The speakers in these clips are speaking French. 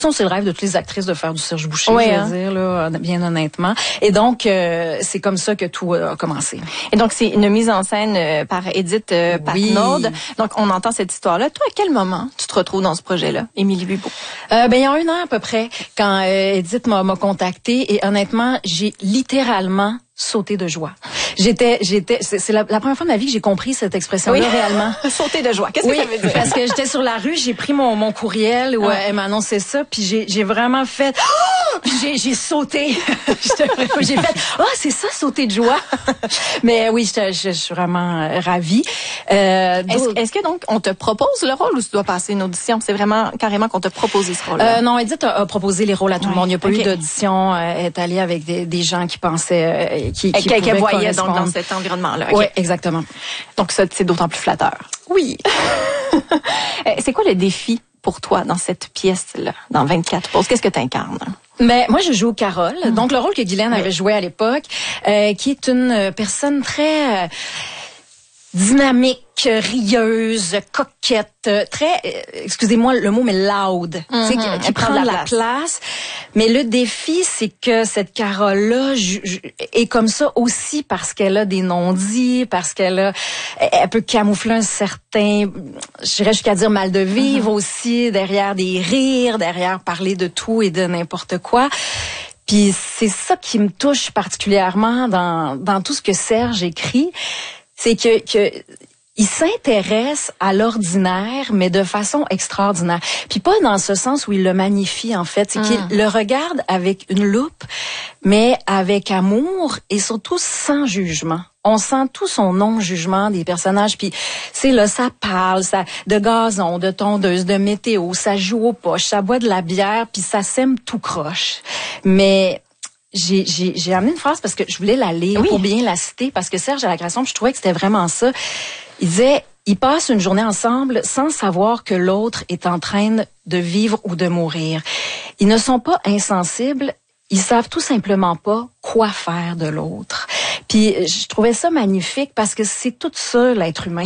c'est le rêve de toutes les actrices de faire du Serge Boucher, oui, je veux dire, là, bien honnêtement. Et donc, c'est comme ça que tout a commencé. Et donc, c'est une mise en scène par Édith Patnaud. Donc, on entend cette histoire-là. Toi, à quel moment tu te retrouves dans ce projet-là, Émilie Bibeau? Il y a 1 an à peu près, quand Édith m'a contactée, et honnêtement, j'ai littéralement sauter de joie. C'est la première fois de ma vie que j'ai compris cette expression-là réellement. Sauter de joie. Qu'est-ce que ça veut dire? Parce que j'étais sur la rue, j'ai pris mon courriel où elle m'a annoncé ça, puis j'ai vraiment fait, j'ai sauté. J'ai fait, c'est ça, sauter de joie. Mais oui, je suis vraiment ravie. Est-ce que donc on te propose le rôle ou tu dois passer une audition? C'est vraiment carrément qu'on t'a proposé ce rôle-là? Non, Edith a proposé les rôles à tout le monde. Il n'y a pas eu d'audition. Elle est allée avec des gens qui pensaient qu'elle voyait donc dans cet environnement-là. Oui, exactement. Donc ça, c'est d'autant plus flatteur. Oui. C'est quoi le défi pour toi dans cette pièce-là, dans 24 pauses? Qu'est-ce que tu incarnes? Mais moi, je joue Carole, donc le rôle que Guylaine avait joué à l'époque, qui est une personne très dynamique, rieuse, coquette, très, excusez-moi le mot, mais loud, qui prend de la place. Mais le défi, c'est que cette Carole-là est comme ça aussi parce qu'elle a des non-dits, parce elle peut camoufler un certain, j'irais jusqu'à dire mal de vivre aussi, derrière des rires, derrière parler de tout et de n'importe quoi. Puis c'est ça qui me touche particulièrement dans tout ce que Serge écrit, c'est que il s'intéresse à l'ordinaire, mais de façon extraordinaire. Puis pas dans ce sens où il le magnifie, en fait. C'est qu'il le regarde avec une loupe, mais avec amour et surtout sans jugement. On sent tout son non-jugement des personnages. Puis, c'est là, ça parle, ça de gazon, de tondeuse, de météo, ça joue aux poches, ça boit de la bière, puis ça sème tout croche. Mais j'ai amené une phrase parce que je voulais la lire pour bien la citer, parce que Serge à la création, je trouvais que c'était vraiment ça. Il disait, ils passent une journée ensemble sans savoir que l'autre est en train de vivre ou de mourir. Ils ne sont pas insensibles, ils savent tout simplement pas quoi faire de l'autre. Puis je trouvais ça magnifique parce que c'est tout ça l'être humain.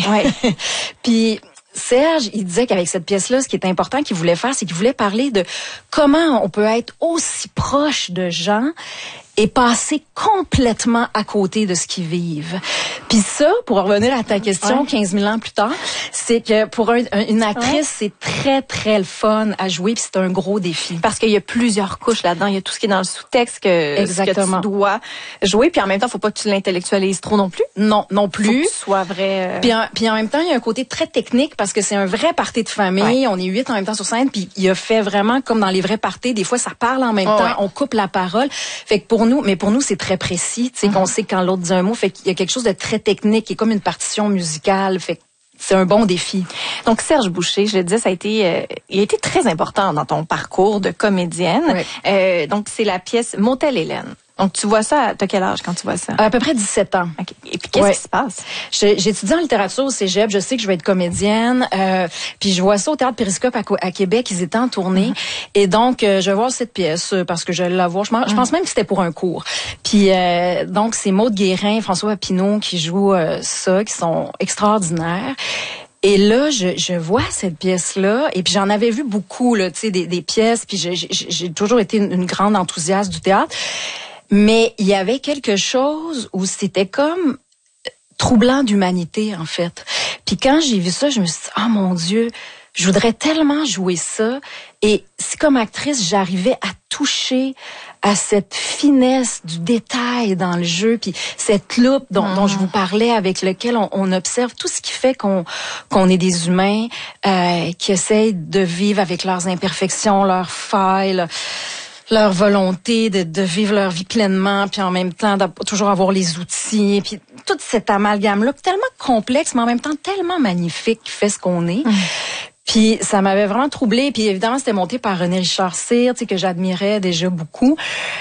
Puis Serge, il disait qu'avec cette pièce-là, ce qui est important qu'il voulait faire, c'est qu'il voulait parler de comment on peut être aussi proche de gens et passer complètement à côté de ce qu'ils vivent. Puis ça, pour revenir à ta question, 15 000 ans plus tard, c'est que pour une actrice, c'est très, très le fun à jouer, puis c'est un gros défi. Parce qu'il y a plusieurs couches là-dedans. Il y a tout ce qui est dans le sous-texte que tu dois jouer, puis en même temps, faut pas que tu l'intellectualises trop non plus. Non plus. Faut que tu sois vrai. Puis en même temps, il y a un côté très technique, parce que c'est un vrai party de famille. On est 8 en même temps sur scène, puis il a fait vraiment comme dans les vrais parties. Des fois, ça parle en même temps, on coupe la parole. Fait que pour nous, c'est très précis, tu sais, qu'on sait quand l'autre dit un mot, fait qu'il y a quelque chose de très technique, qui est comme une partition musicale, fait que c'est un bon défi. Donc, Serge Boucher, je le disais, il a été très important dans ton parcours de comédienne. Donc, c'est la pièce Motel Hélène. Donc, tu vois ça, t'as quel âge quand tu vois ça? À peu près 17 ans. Okay. Et puis, qu'est-ce qui se passe? J'étudie en littérature au cégep, je sais que je vais être comédienne, puis je vois ça au Théâtre Périscope à Québec, ils étaient en tournée, et donc, je vais voir cette pièce, parce que je vais la voir, je pense même que c'était pour un cours. Puis, donc, c'est Maude Guérin et François Papineau qui jouent ça, qui sont extraordinaires. Et là, je vois cette pièce-là, et puis j'en avais vu beaucoup, là, tu sais, des pièces, puis j'ai toujours été une grande enthousiaste du théâtre. Mais il y avait quelque chose où c'était comme troublant d'humanité, en fait. Puis quand j'ai vu ça, je me suis dit, oh mon Dieu, je voudrais tellement jouer ça. Et si comme actrice, j'arrivais à toucher à cette finesse du détail dans le jeu, puis cette loupe dont je vous parlais, avec lequel on observe tout ce qui fait qu'on est des humains qui essayent de vivre avec leurs imperfections, leurs failles, leur volonté de vivre leur vie pleinement, puis en même temps de toujours avoir les outils, puis toute cette amalgame-là, tellement complexe, mais en même temps tellement magnifique, qui fait ce qu'on est. Puis ça m'avait vraiment troublée. Puis évidemment, c'était monté par René Richard Cyr, tu sais, que j'admirais déjà beaucoup.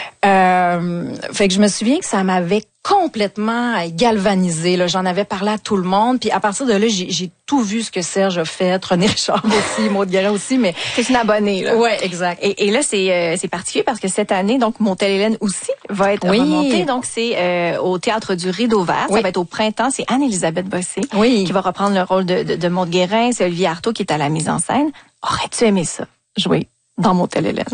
Fait que je me souviens que ça m'avait complètement galvanisée. Là, j'en avais parlé à tout le monde. Puis à partir de là, j'ai tout vu ce que Serge a fait, René Richard aussi, Maude Guérin aussi. Mais c'est une abonnée, là. Ouais, exact. Et là, c'est particulier parce que cette année, donc Motel Hélène aussi va être remontée. Donc c'est au Théâtre du Rideau Vert. Ça va être au printemps. C'est Anne-Élisabeth Bossé qui va reprendre le rôle de Maude Guérin. C'est Olivier Artaud qui est à la mise en scène. Aurais-tu aimé ça, jouer dans Motel Hélène.